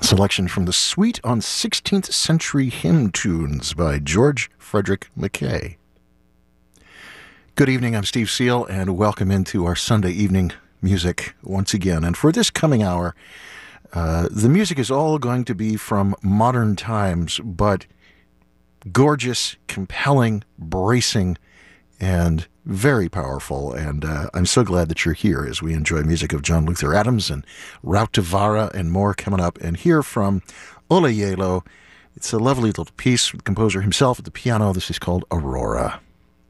Selection from the Suite on 16th Century Hymn Tunes by George Frederick Mackay. Good evening, I'm Steve Seal, and welcome into our Sunday evening music once again. And for this coming hour, the music is all going to be from modern times, but gorgeous, compelling, bracing, and very powerful. And I'm so glad that you're here as we enjoy music of John Luther Adams and Rautavaara and more coming up. And hear from Ola Yelo. It's a lovely little piece with the composer himself at the piano. This is called Aurora.